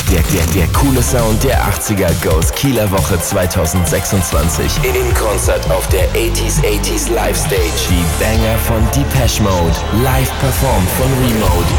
Der coole Sound der 80er Goes Kieler Woche 2026. Im Konzert auf der 80s Live Stage. Die Banger von Depeche Mode. Live performt von Remote.